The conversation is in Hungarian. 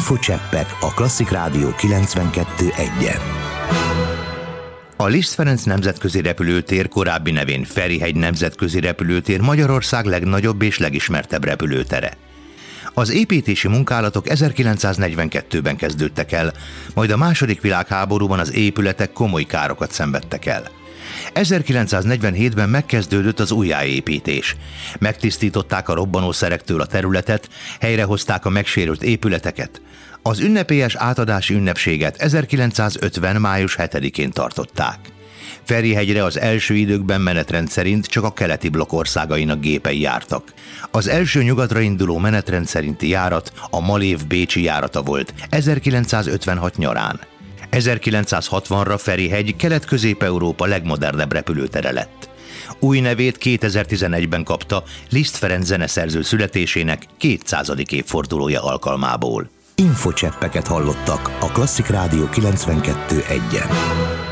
Infocseppek a Klasszik Rádió 92.1-en. A Liszt Ferenc nemzetközi repülőtér, korábbi nevén Ferihegy nemzetközi repülőtér Magyarország legnagyobb és legismertebb repülőtere. Az építési munkálatok 1942-ben kezdődtek el, majd a II. Világháborúban az épületek komoly károkat szenvedtek el. 1947-ben megkezdődött az újjáépítés. Megtisztították a robbanószerektől a területet, helyrehozták a megsérült épületeket. Az ünnepélyes átadási ünnepséget 1950. május 7-én tartották. Ferihegyre az első időkben menetrend szerint csak a keleti blokk országainak gépei jártak. Az első nyugatra induló menetrend szerinti járat a Malév-bécsi járata volt 1956 nyarán. 1960-ra Ferihegy Kelet-Közép-Európa legmodernebb repülőtere lett. Új nevét 2011-ben kapta Liszt Ferenc zeneszerző születésének 200. évfordulója alkalmából. Infocseppeket hallottak a Klasszik Rádió 92.1-en.